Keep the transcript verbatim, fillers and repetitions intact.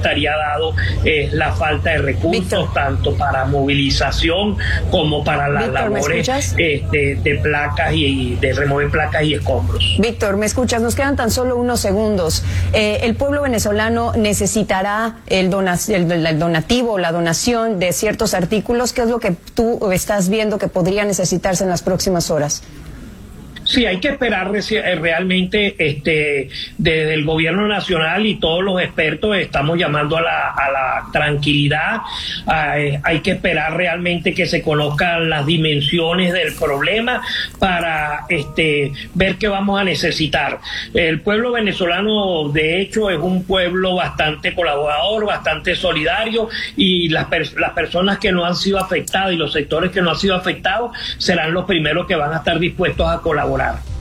estaría dado es la falta de recursos, Víctor, tanto para movilización como para las Víctor, labores eh, de, de placas y de remover placas y escombros. Víctor, ¿me escuchas? Nos quedan tan solo unos segundos. Eh, el pueblo venezolano necesitará el, dona el, el donativo, la donación de ciertos artículos. ¿Qué es lo que tú estás viendo que podría necesitarse en las próximas horas? Sí, hay que esperar realmente este, desde el gobierno nacional y todos los expertos estamos llamando a la, a la tranquilidad. Hay, hay que esperar realmente que se conozcan las dimensiones del problema para este, ver qué vamos a necesitar. El pueblo venezolano, de hecho, es un pueblo bastante colaborador, bastante solidario, y las, per las personas que no han sido afectadas y los sectores que no han sido afectados serán los primeros que van a estar dispuestos a colaborar.